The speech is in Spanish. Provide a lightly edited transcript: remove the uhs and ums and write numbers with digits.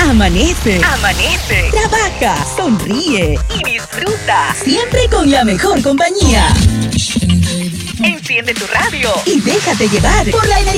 Amanece. Amanece. Trabaja, sonríe y disfruta. Siempre con la mejor compañía. Enciende tu radio y déjate llevar por la energía